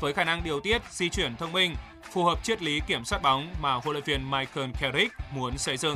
với khả năng điều tiết, di chuyển thông minh, phù hợp triết lý kiểm soát bóng mà huấn luyện viên Michael Carrick muốn xây dựng.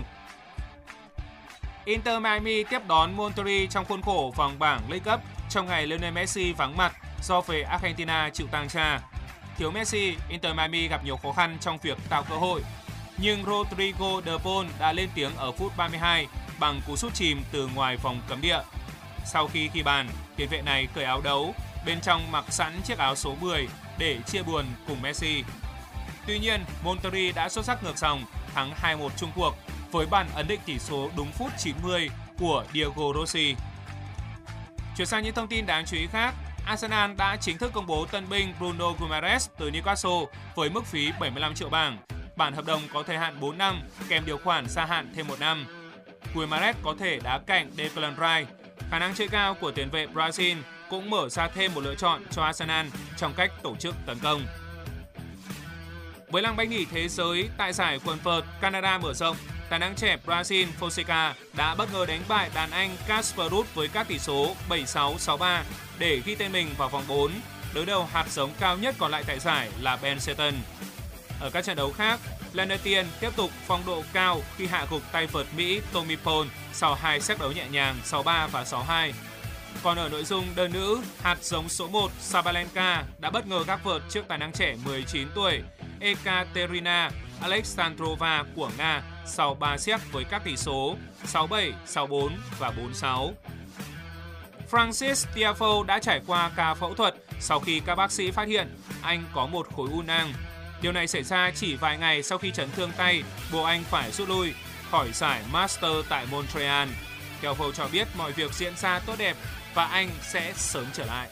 Inter Miami tiếp đón Monterrey trong khuôn khổ vòng bảng League Cup trong ngày Lionel Messi vắng mặt do về Argentina chịu tang cha. Thiếu Messi, Inter Miami gặp nhiều khó khăn trong việc tạo cơ hội. Nhưng Rodrigo De Paul đã lên tiếng ở phút 32 bằng cú sút chìm từ ngoài vòng cấm địa. Sau khi ghi bàn, tiền vệ này cởi áo đấu, bên trong mặc sẵn chiếc áo số 10 để chia buồn cùng Messi. Tuy nhiên, Monterrey đã xuất sắc ngược dòng, thắng 2-1 chung cuộc với bàn ấn định tỷ số đúng phút 90 của Diego Rossi. Chuyển sang những thông tin đáng chú ý khác, Arsenal đã chính thức công bố tân binh Bruno Guimaraes từ Newcastle với mức phí 75 triệu bảng. Bản hợp đồng có thời hạn 4 năm, kèm điều khoản gia hạn thêm 1 năm. Guimaraes có thể đá cạnh Declan Rice. Khả năng chơi cao của tiền vệ Brazil cũng mở ra thêm một lựa chọn cho Arsenal trong cách tổ chức tấn công. Với lăng bánh nghỉ thế giới tại giải quần vợt Canada mở rộng, tài năng trẻ Brazil Fonseca đã bất ngờ đánh bại đàn Anh Casper Ruud với các tỷ số 7-6, 6-3 để ghi tên mình vào vòng 4. Đối đầu hạt giống cao nhất còn lại tại giải là Ben Shelton. Ở các trận đấu khác, Lần Etienne tiếp tục phong độ cao khi hạ gục tay vợt Mỹ Tommy Paul sau 2 set đấu nhẹ nhàng 6-3 và 6-2. Còn ở nội dung đơn nữ, hạt giống số 1 Sabalenka đã bất ngờ gác vợt trước tài năng trẻ 19 tuổi Ekaterina Alexandrova của Nga sau 3 set với các tỷ số 6-7, 6-4 và 4-6. Francis Tiafoe đã trải qua ca phẫu thuật sau khi các bác sĩ phát hiện anh có một khối u nang. Điều này xảy ra chỉ vài ngày sau khi chấn thương tay, buộc anh phải rút lui khỏi giải Master tại Montreal. Tiafoe cho biết mọi việc diễn ra tốt đẹp và anh sẽ sớm trở lại.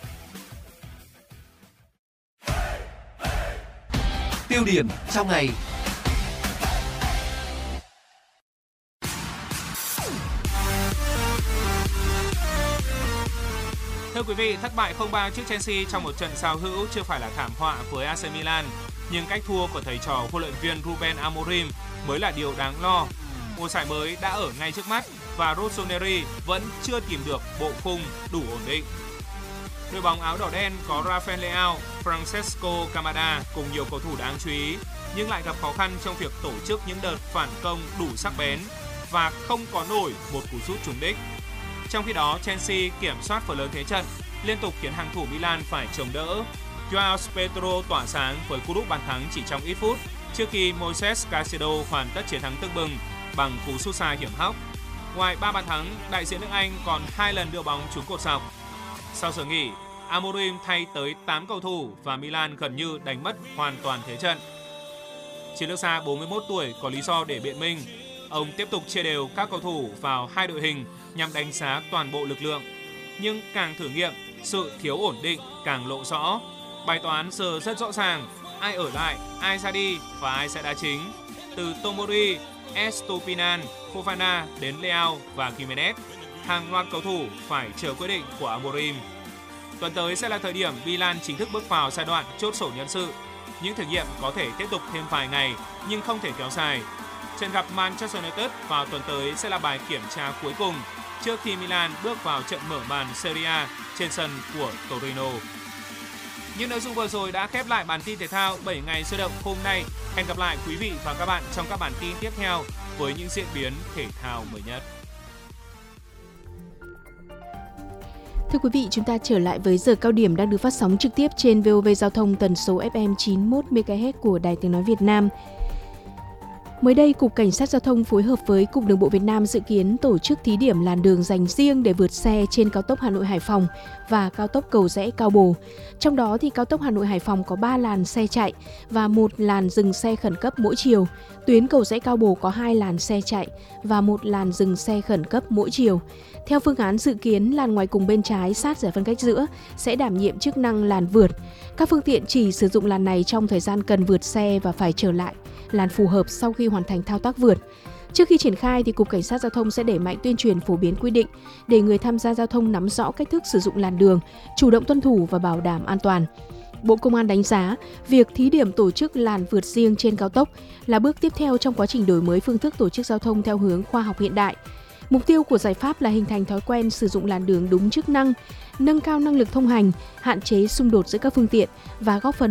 Tiêu điểm trong ngày. Thưa quý vị, thất bại 0-3 trước Chelsea trong một trận giao hữu chưa phải là thảm họa với AC Milan, nhưng cách thua của thầy trò huấn luyện viên Ruben Amorim mới là điều đáng lo. Mùa giải mới đã ở ngay trước mắt và Rossoneri vẫn chưa tìm được bộ khung đủ ổn định. Đội bóng áo đỏ đen có Rafael Leao, Francesco Camada cùng nhiều cầu thủ đáng chú ý, nhưng lại gặp khó khăn trong việc tổ chức những đợt phản công đủ sắc bén và không có nổi một cú sút trúng đích. Trong khi đó, Chelsea kiểm soát phần lớn thế trận, liên tục khiến hàng thủ Milan phải chống đỡ. Joao Pedro tỏa sáng với cú đúp bàn thắng chỉ trong ít phút trước khi Moises Caicedo hoàn tất chiến thắng tưng bừng bằng cú sút xa hiểm hóc. Ngoài 3 bàn thắng, đại diện nước Anh còn 2 lần đưa bóng trúng cột dọc. Sau giờ nghỉ, Amorim thay tới 8 cầu thủ và Milan gần như đánh mất hoàn toàn thế trận. Chiến lược gia 41 tuổi có lý do để biện minh. Ông tiếp tục chia đều các cầu thủ vào 2 đội hình nhằm đánh giá toàn bộ lực lượng. Nhưng càng thử nghiệm, sự thiếu ổn định càng lộ rõ. Bài toán giờ rất rõ ràng, ai ở lại, ai ra đi và ai sẽ đá chính. Từ Tomori, Estupinan, Fofana đến Leao và Gimenez, hàng loạt cầu thủ phải chờ quyết định của Amorim. Tuần tới sẽ là thời điểm Milan chính thức bước vào giai đoạn chốt sổ nhân sự. Những thử nghiệm có thể tiếp tục thêm vài ngày nhưng không thể kéo dài. Trận gặp Manchester United vào tuần tới sẽ là bài kiểm tra cuối cùng trước khi Milan bước vào trận mở màn Serie A trên sân của Torino. Những nội dung vừa rồi đã khép lại bản tin thể thao 7 ngày sôi động hôm nay. Hẹn gặp lại quý vị và các bạn trong các bản tin tiếp theo với những diễn biến thể thao mới nhất. Thưa quý vị, chúng ta trở lại với giờ cao điểm đang được phát sóng trực tiếp trên VOV Giao thông tần số FM 91 MHz của Đài Tiếng nói Việt Nam. Mới đây, Cục Cảnh sát Giao thông phối hợp với Cục Đường bộ Việt Nam dự kiến tổ chức thí điểm làn đường dành riêng để vượt xe trên cao tốc Hà Nội - Hải Phòng và cao tốc Cầu Giẽ - Cao Bồ. Trong đó thì cao tốc Hà Nội - Hải Phòng có 3 làn xe chạy và 1 làn dừng xe khẩn cấp mỗi chiều. Tuyến Cầu Giẽ - Cao Bồ có 2 làn xe chạy và 1 làn dừng xe khẩn cấp mỗi chiều. Theo phương án dự kiến, làn ngoài cùng bên trái sát giải phân cách giữa sẽ đảm nhiệm chức năng làn vượt. Các phương tiện chỉ sử dụng làn này trong thời gian cần vượt xe và phải trở lại làn phù hợp sau khi hoàn thành thao tác vượt. Trước khi triển khai thì Cục Cảnh sát Giao thông sẽ đẩy mạnh tuyên truyền phổ biến quy định để người tham gia giao thông nắm rõ cách thức sử dụng làn đường, chủ động tuân thủ và bảo đảm an toàn. Bộ Công an đánh giá việc thí điểm tổ chức làn vượt riêng trên cao tốc là bước tiếp theo trong quá trình đổi mới phương thức tổ chức giao thông theo hướng khoa học hiện đại. Mục tiêu của giải pháp là hình thành thói quen sử dụng làn đường đúng chức năng, nâng cao năng lực thông hành, hạn chế xung đột giữa các phương tiện và góp phần